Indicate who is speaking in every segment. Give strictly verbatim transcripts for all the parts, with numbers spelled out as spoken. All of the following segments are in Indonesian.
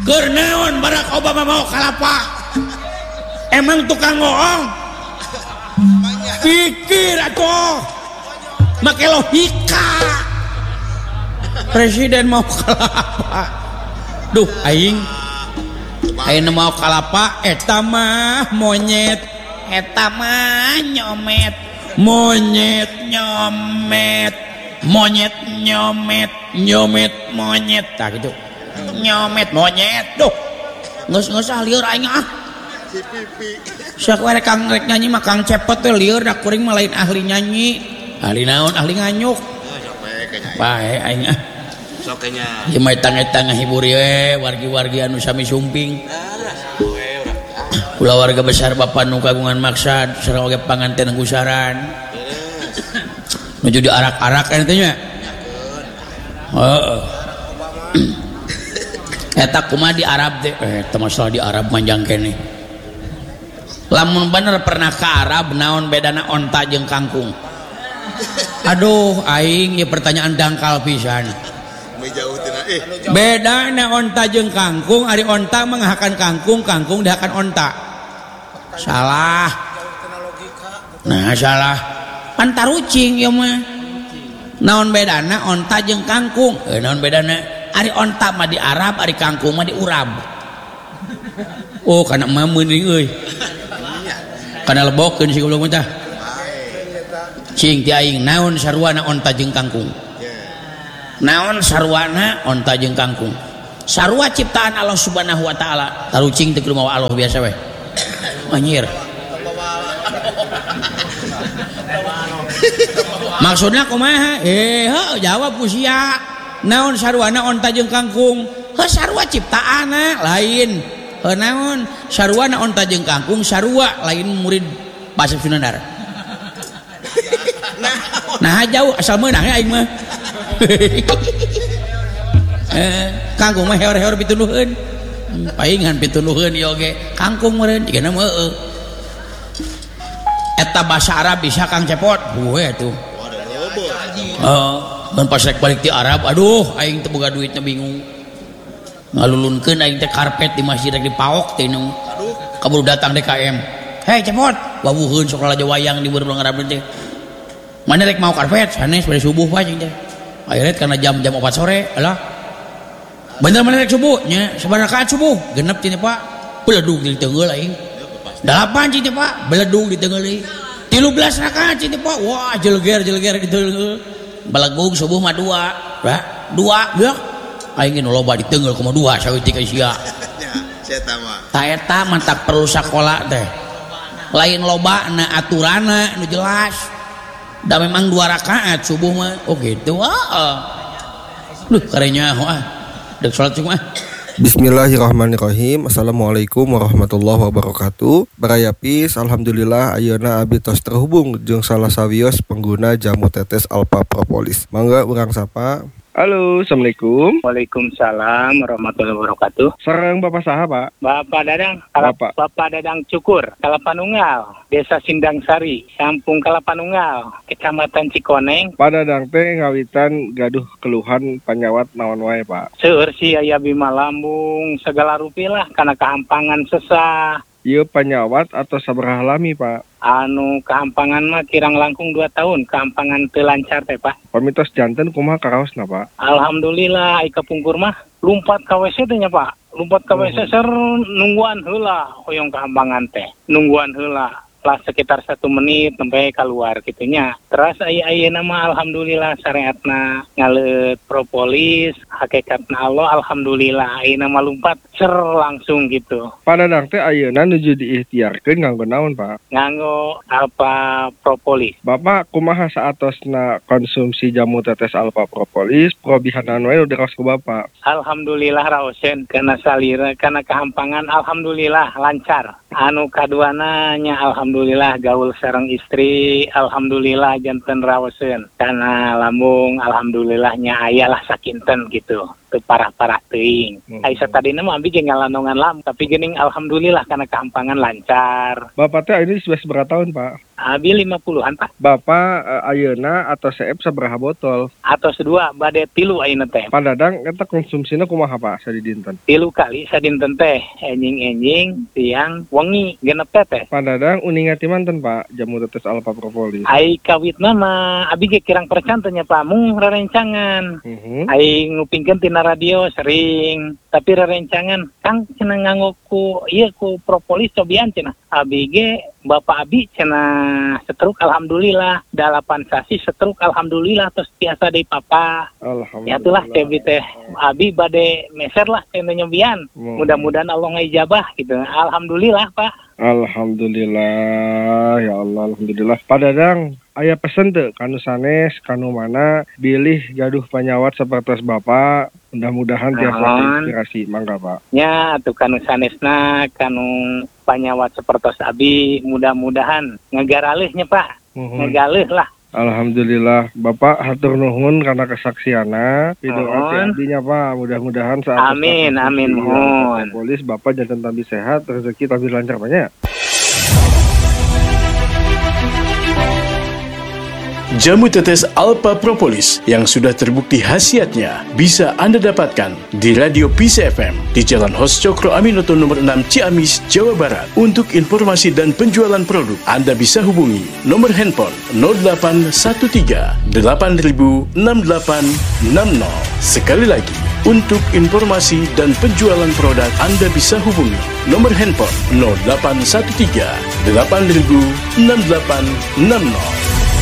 Speaker 1: keur naon Barack Obama mau kalapa emang tukang ngoong pikir atuh make logika presiden mau kalapa duh aing aing mau kalapa eta mah monyet eta mah nyomet monyet nyomet monyet nyomet nyomet monyet tak gitu nyomet monyet duh geus geus ah lieur aing ah sak we rek kang rek nyanyi mah kang cepet teh lieur da kuring mah lain ahli nyanyi ahli naon ahli nganyuk bae aing ah sok nya ieu mah tang-tang ngahibur we wargi-wargi anu sami sumping ulah warga besar Bapak nu kagungan maksad sareng oge panganten gusaran nuju diarak-arak kan teh nya heeh eta kumaha di Arab teh eh teh masalah di Arab manjang keneh lamun bener pernah ke Arab naon bedana onta jeung kangkung aduh aing ieu pertanyaan dangkal pisan bedana onta jeung kangkung ari onta mengahakan kangkung kangkung dihakan onta salah nah salah antar ucing ya mah naon bedana onta jeung kangkung eh naon bedana ari onta mah di Arab ari kangkung mah di Urab oh kana mah meuning euy kana lebokeun si goblok mah tah cing ti aing naon sarwana onta jeung kangkung naon sarwana onta jeung kangkung sarua ciptaan Allah Subhanahu wa taala tarucing teh kumaha Allah biasa we anjir maksudnya kumaha eh heuh jawab ku sia naon sarwana onta jeung kangkung heuh sarua ciptaanna lain heuh naon sarwana onta jeung kangkung sarua lain murid bahasa Sunda nah jauh asal meunang aing mah eh kangkung mah heor-heor pituduheun paingan pituduheun ieu oge kangkung meureun digana mah heueuh eta bahasa Arab bisa Kang Cepot heueuh atuh heeh mun pas rek balik ti Arab aduh aing teu boga duitna bingung ngalulunkeun aing teh karpet di masjid rek dipaok teh nu kaburu datang D K M hei Cepot wawuheun sok lalajo wayang di bulan Arab teh mana rek mau karpet sanes pada subuh wae teh akhirnya karena jam-jam opat sore alah bener mana rek subuh nya sabaraha rakaat subuh genep cenah Pak beledug di teungeul aing delapan cenah Pak beledug di teungeul deui tilu belas rakaat cenah Pak wah jelger-jelger di teungeul balegug subuh mah dua ya dua geuk aing nu loba di teungeul kumaha dua saeutik sia nya eta mah ta eta mantap perlu sakola teh lain lobana aturana nu jelas da memang dua rakaat subuh mah oh gitu heeh duh karenya ah dek salat cuma
Speaker 2: Bismillahirrahmanirrahim. Assalamualaikum warahmatullahi wabarakatuh. Barayapis alhamdulillah ayeuna abdi tos terhubung jeung salah sawios pengguna jamu tetes Alpha Propolis. Mangga urang sapa. Halo, assalamualaikum.
Speaker 3: Waalaikumsalam warahmatullahi wabarakatuh.
Speaker 2: Sareng Bapak saha, Pak?
Speaker 3: Bapak Dadang,
Speaker 2: Bapak.
Speaker 3: Bapak Dadang Cukur, Kalapanunggal, Desa Sindang Sari, Kampung Kalapanunggal, Kecamatan Cikoneng.
Speaker 2: Pak Dadang teh ngawitan gaduh keluhan panyawat naon wae, Pak?
Speaker 3: Seueur si aya bima lambung, segala rupilah kana kahampangan sesah.
Speaker 2: Ieu panyawat atau sabaraha lami, Pak?
Speaker 3: Anu kahampangan mah kirang langkung dua tahun, kahampangan teu lancar teh, Pak.
Speaker 2: Pamitos janten kumaha karaosna, Pak?
Speaker 3: Alhamdulillah ai kapungkur mah lumpat ka W C teh nya, Pak. Lumpat ka W C ser nungguan heula hoyong kahampangan teh. Nungguan heula lah sekitar satu menit sampai keluar gitunya. Terus ayeuna mah alhamdulillah syariatna ngaleut propolis, hakikatna Allah alhamdulillah ayeuna mah lumpat ser langsung gitu.
Speaker 2: Pada Dadang teh ayeuna nuju diikhtiarkeun nganggo naon, Pak?
Speaker 3: Nganggo Alpha Propolis.
Speaker 2: Bapak kumaha saatosna konsumsi jamu tetes Alpha Propolis, probihanan wae udah kaos ku Bapak.
Speaker 3: Alhamdulillah raoseun kana salira kana kahampangan alhamdulillah lancar. Anu kaduana nya alhamdulillah gaul sareng istri, alhamdulillah janten raoseun. Kana lambung alhamdulillahnya aya lah sakinten gitu. teu parah-parah teuing.
Speaker 2: Hmm.
Speaker 3: Ai satadina mah abi ge ngalanongan lam, tapi geuning alhamdulillah karena kehampangan lancar.
Speaker 2: Bapak teh ini sudah seberapa tahun, Pak?
Speaker 3: Abi lima puluhan Pak.
Speaker 2: Bapak uh, ayeuna atau seep sabaraha botol?
Speaker 3: Atau sedua bade tilu ayeuna teh.
Speaker 2: Padadang eta konsumsina kumaha Pak sadidinten?
Speaker 3: Tilu kali sadinten teh enjing-enjing tiang wengi genep teh.
Speaker 2: Padadang uningan ti manten Pak jamu tetes Alpha Propolis.
Speaker 3: Ai kawitna mah abi ge kirang percan teh nya Pak mung rarencangan.
Speaker 2: Mhm.
Speaker 3: Ai ngupingkeun tina radio sering, tapi rarencangan Kang cenah nganggo ku ieu ku propolis cobian cenah. Abi ge Bapak abi cenah setruk alhamdulillah, dalapan sasi setruk alhamdulillah terus biasa deui papa.
Speaker 2: Alhamdulillah.
Speaker 3: Ya itulah tebi teh abi bade meser lah cenah nyobian.
Speaker 2: Hmm.
Speaker 3: Mudah-mudahan Allah ngijabah gitu. Alhamdulillah Pak.
Speaker 2: Alhamdulillah, ya Allah, alhamdulillah. Padadang, aya pesen teu kanu sanes, kanu mana bilih gaduh panyawat sapertos Bapak. Mudah-mudahan tiasa inspirasi, mangga Pak.
Speaker 3: Ya, atuh kanu sanesna, kanu panyawat sapertos abi, mudah-mudahan ngegaralihnya Pak.
Speaker 2: Mohon.
Speaker 3: Ngegalih lah.
Speaker 2: Alhamdulillah, Bapak hatur nuhun karena kesaksiana. Pidoa ti abdinya Pak, mudah-mudahan saat
Speaker 3: amin, amin, mohon.
Speaker 2: Polis Bapak jantan tambi sehat, rezeki tambi lancar banyak.
Speaker 4: Jamu tetes Alpha Propolis yang sudah terbukti khasiatnya bisa Anda dapatkan di Radio Peace F M di Jalan Hos Cokro Aminoto nomor enam Ciamis, Jawa Barat. Untuk informasi dan penjualan produk, Anda bisa hubungi nomor handphone nol delapan satu tiga delapan nol enam delapan enam nol. Sekali lagi, untuk informasi dan penjualan produk, Anda bisa hubungi nomor handphone nol delapan satu tiga delapan nol enam delapan enam nol.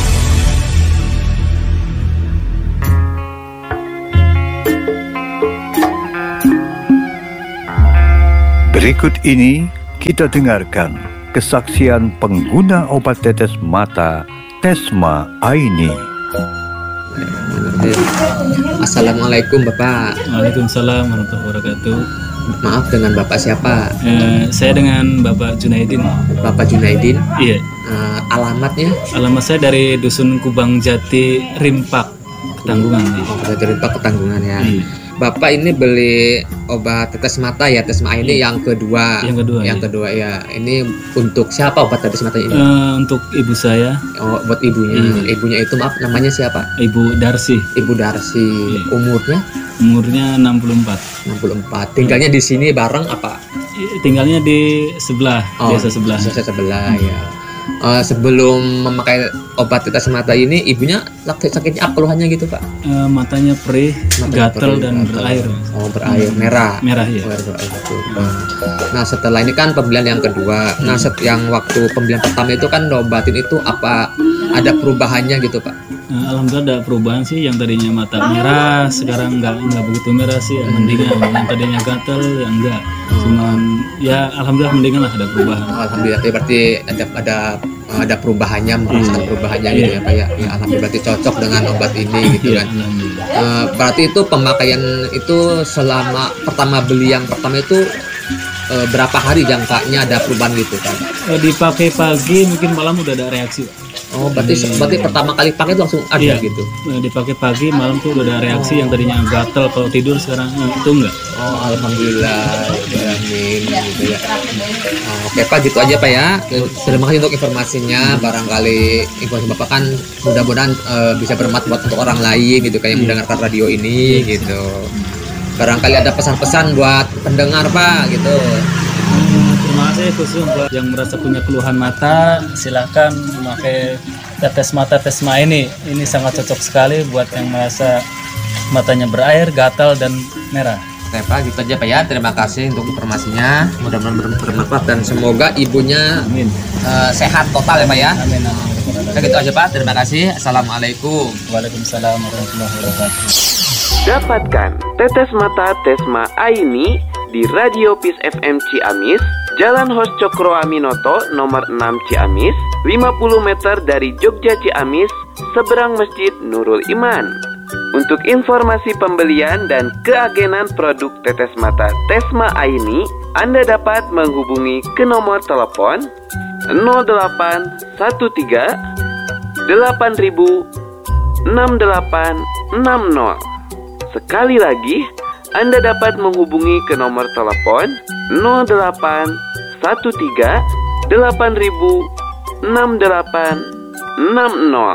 Speaker 5: Berikut ini kita dengarkan kesaksian pengguna obat tetes mata Tesma Aini.
Speaker 6: Assalamualaikum Bapak.
Speaker 7: Waalaikumsalam warahmatullahi wabarakatuh.
Speaker 6: Maaf, dengan Bapak siapa?
Speaker 7: Eh, saya dengan Bapak Junaidin.
Speaker 6: Bapak Junaidin?
Speaker 7: Iya.
Speaker 6: Eh, alamatnya?
Speaker 7: Alamat saya dari Dusun Kubang Jati, Rimpak, Ketanggungan.
Speaker 6: Oh, Jati Rimpak, Ketanggungan ya.
Speaker 7: Iya.
Speaker 6: Bapak ini beli obat tetes mata ya, Tesma ini
Speaker 7: iya.
Speaker 6: yang kedua.
Speaker 7: Yang kedua.
Speaker 6: Yang
Speaker 7: iya.
Speaker 6: kedua ya. Ini untuk siapa obat tetes mata ini?
Speaker 7: Eh, untuk ibu saya.
Speaker 6: Oh, buat ibunya.
Speaker 7: Iya.
Speaker 6: Ibunya itu maaf, namanya siapa?
Speaker 7: Ibu Darsi.
Speaker 6: Ibu Darsi.
Speaker 7: Iya.
Speaker 6: Umurnya?
Speaker 7: Umurnya enam puluh empat.
Speaker 6: enam puluh empat. Tinggalnya di sini bareng apa?
Speaker 7: Tinggalnya di sebelah,
Speaker 6: Oh,
Speaker 7: desa sebelah.
Speaker 6: Desa sebelah ya. Uh, sebelum memakai obat tetes mata ini, ibunya sakit sakitnya apa keluhannya gitu Pak?
Speaker 7: Eh, matanya perih,
Speaker 6: Matanya
Speaker 7: gatal
Speaker 6: perih,
Speaker 7: dan
Speaker 6: gatal.
Speaker 7: berair.
Speaker 6: Oh, berair merah.
Speaker 7: Merah ya.
Speaker 6: Oh, berair, betul. Nah, setelah ini kan pembelian yang kedua. Nah, set yang waktu pembelian pertama itu kan obatin itu apa ada perubahannya gitu Pak?
Speaker 7: Eh, Alhamdulillah ada perubahan sih, yang tadinya mata merah sekarang nggak nggak begitu merah sih, ya, mendingan. Yang tadinya gatal ya enggak, cuman ya alhamdulillah mendingan lah, ada perubahan.
Speaker 6: Alhamdulillah, berarti ada ada ada perubahannya, merasakan perubahannya gitu ya Pak ya. Ya, alhamdulillah berarti cocok dengan obat ini gitu
Speaker 7: Iya,
Speaker 6: kan.
Speaker 7: alhamdulillah.
Speaker 6: Eh, berarti itu pemakaian itu selama pertama beli yang pertama itu eh, berapa hari jangkanya ada perubahan gitu kan?
Speaker 7: Eh, dipakai pagi mungkin malam udah ada reaksi, Pak.
Speaker 6: Oh, berarti berarti pertama kali pakai itu langsung ada
Speaker 7: Iya.
Speaker 6: gitu.
Speaker 7: Eh, dipakai pagi malam tuh udah ada reaksi, yang tadinya gatal kalau tidur sekarang eh, itu enggak.
Speaker 6: Oh, alhamdulillah, ya, amin gitu ya. Oh, oke Pak, gitu aja Pak ya. Terima kasih untuk informasinya. Barangkali informasi Bapak kan mudah-mudahan eh, bisa bermanfaat buat untuk orang lain gitu kayak yang mendengarkan radio ini gitu. Barangkali ada pesan-pesan buat pendengar Pak gitu.
Speaker 7: Hmm, terima kasih khusus buat yang merasa punya keluhan mata, silakan memakai tetes mata Tesma ini. Ini sangat cocok sekali buat yang merasa matanya berair, gatal dan merah.
Speaker 6: Oke Pak, gitu aja Pak ya. Terima kasih untuk informasinya. Mudah-mudahan ber- bermanfaat dan semoga ibunya
Speaker 7: Amin.
Speaker 6: eh, sehat total ya Pak ya.
Speaker 7: Amin. Amin.
Speaker 6: Oke, gitu aja Pak. Terima kasih. Assalamualaikum.
Speaker 7: Waalaikumsalam warahmatullahi wabarakatuh.
Speaker 8: Dapatkan tetes mata Tesma Aini di Radio Peace F M Ciamis, Jalan Hos Cokro Aminoto nomor enam Ciamis, lima puluh meter dari Jogja Ciamis, seberang Masjid Nurul Iman. Untuk informasi pembelian dan keagenan produk tetes mata Tesma Aini, Anda dapat menghubungi ke nomor telepon nol delapan satu tiga delapan nol nol enam delapan enam nol. Sekali lagi, Anda dapat menghubungi ke nomor telepon nol delapan satu tiga delapan ribu enam delapan enam nol.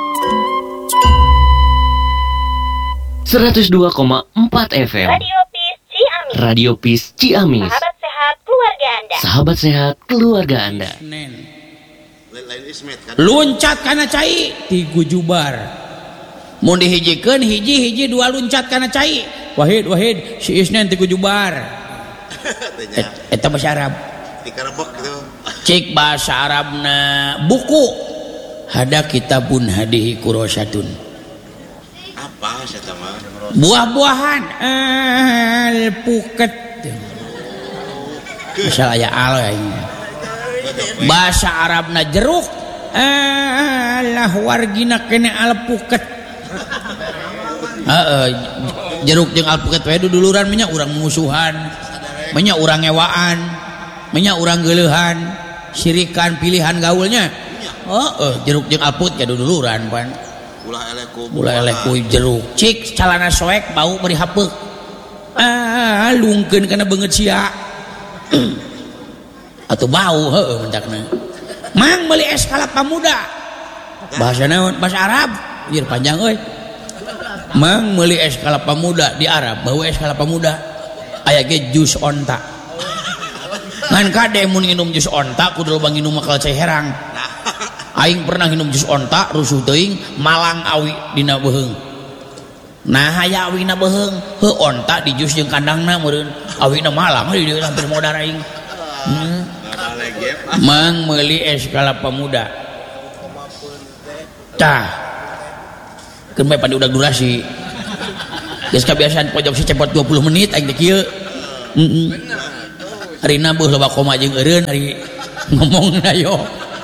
Speaker 9: seratus dua koma empat F M
Speaker 10: Radio Peace Ciamis.
Speaker 9: Radio Peace Ciamis.
Speaker 10: Sahabat sehat keluarga Anda.
Speaker 9: Sahabat sehat keluarga Anda.
Speaker 1: Luncat kana cai tigu jubar. Mun dihijikeun hiji-hiji dua luncat kana cai. Wahid wahid si Isnen tigu jubar. Eta bahasa Arab.
Speaker 11: Dikarebek gitu.
Speaker 1: Cik bahasa Arabna buku. Hada kitabun hadihi kurosatun.
Speaker 11: Apa saya mah?
Speaker 1: Buah-buahan alpuket. Masalah ya al ini. Bahasa Arabna jeruk alah wargina kene alpuket. Heeh, jeruk jeung alpuket we duduluran nya urang musuhan, nya urang ngewaan, nya urang geuleuhan, sirikan pilihan gaulnya. Heeh, jeruk jeung alpuket ya duduluran pan.
Speaker 11: Ulah eleku
Speaker 1: ulah eleku jeruk cik calana soek bau beri hapeuk ah lungkeun kana beungeut sia atuh bau heueuh mentakna mang meuli es kalapa muda bahasa naon bahasa Arab ieu panjang euy mang meuli es kalapa muda di Arab bau es kalapa muda aya ge jus onta ngan kade mun nginum jus onta kudu loba nginum makal cai herang. Aing pernah minum jus onta rusuh teuing malang awi dina beheung. Nah aya awina beheung, heuh onta di jus jeung kandangna meureun. Awina malang di dieu hampir modar aing. Hmm. Mang meuli es kalapa muda. Tah. Keun bae pandi udag durasi. Geus kabiasaan pojok si cepot dua puluh menit aing teh kieu. Heeh. Harina beuh loba koma jeung eureun ari ngomongna yo.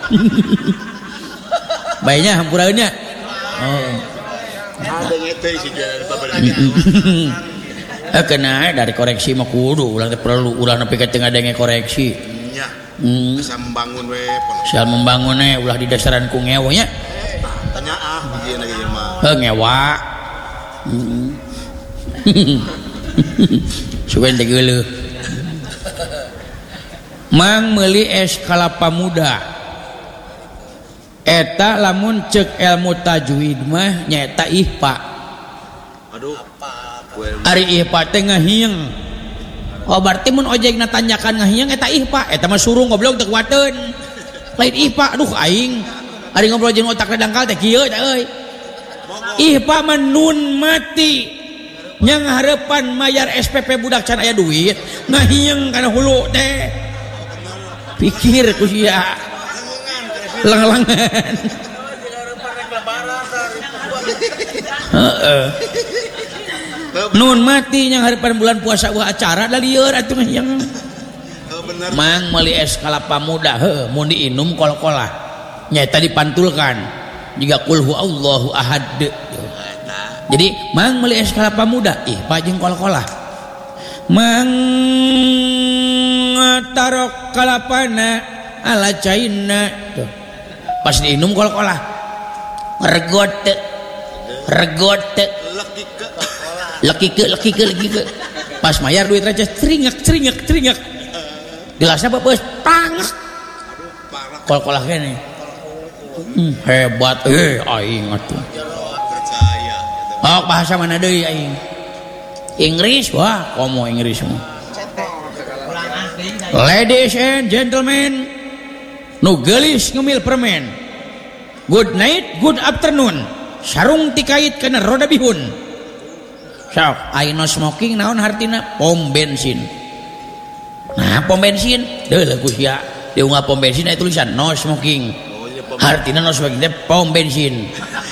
Speaker 1: Baiknya hampuraannya. Oh.
Speaker 11: Ada ngeteh sih jalan babaraga.
Speaker 1: Eh kena dari koreksi mah kudu ulang teh perlu ulah nepi ka teu ngadenge koreksi.
Speaker 11: Nya.
Speaker 1: Hmm.
Speaker 11: Bisa membangun we.
Speaker 1: Sial membangun we ulah di dasaran ku ngewo nya.
Speaker 11: Tanya ah ieu na ieu mah.
Speaker 1: Heuh ngewa. Heeh. Sugan teh geuleuh. Mang meuli es kalapa muda. Eta lamun cek ilmu tajwid mah nyaeta ihfa.
Speaker 11: Aduh.
Speaker 1: Ari ihfa teh ngahieung. Oh berarti mun ojegna tanjakan ngahieung eta ihfa, eta mah suruh goblok teu kuateun. Lain ihfa aduh aing. Ari ngobrol jeung otakna dangkal teh kieu teh euy. Ihfa mah nun mati. Nya ngahareupan mayar S P P budak can aya duit, ngahieung kana hulu teh. Pikir ku sia. Lang-langan. Heeh. Nun mati yang harapan bulan puasa buah acara da lieur atuh yang. Mang meuli es kalapa muda heuh mun diinum kol-kolah. Nyaeta dipantulkan jiga qul huwallahu ahad. Jadi mang meuli es kalapa muda ih pajeng kol-kolah. Mang tarok kalapana ala caina tuh. Pas diinum kol-kolah regot regot leki ke leki ke leki ke pas mayar duit raja tringak tringak tringak gelasnya apa bos tangak kol-kolah kene hmm, hebat eh aing atuh oh bahasa mana deui aing Inggris wah komo Inggris mah ladies and gentlemen nu geulis ngemil permen. Good night, good afternoon. Sarung tikait kana roda bihun. Sok, I no smoking naon hartina pom bensin. Nah, pom bensin, deul ku sia. Di unggah pom bensin aya tulisan no smoking. Hartina no smoking teh pom bensin.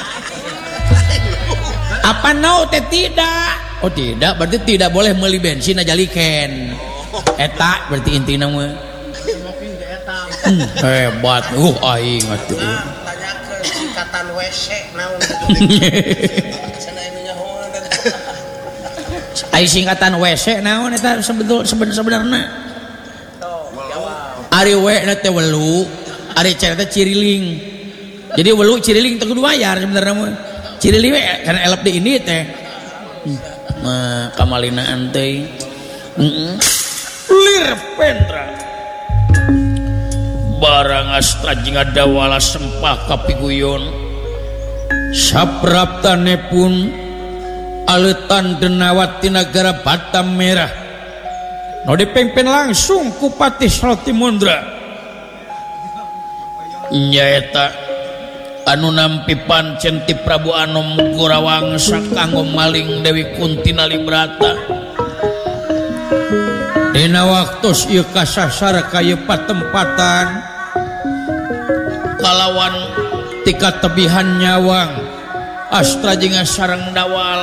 Speaker 1: Apa no teh tidak? Oh tidak, berarti tidak boleh meuli bensin aja liken. Eta berarti intina mah. Hmm, hebat uh aing atuh
Speaker 11: tanyakeun singkatan W C naon cenah anu nyahoan
Speaker 1: ai singkatan W C naon eta sebetul sebenarnya ari we na teh welu ari C teh ciriling jadi welu ciriling teh kudu bayar sebenarnya mah ciriling we kana elep di ini teh nah kamalinaan teh heeh lir pendra barang asta jeung adawala sempah kapiguyon sapraptanepun aletan denawat ti nagara Batam Merah no dipengpen langsung ku Patih Roti Mundra nyaeta anu nampi pancen ti Prabu Anom Gorawangsa kanggo maling Dewi Kunti Nalibrata dina waktos ieu kasasar ka ieu patempatan kalawan tika tebihan nyawang astra jeung sareng dawal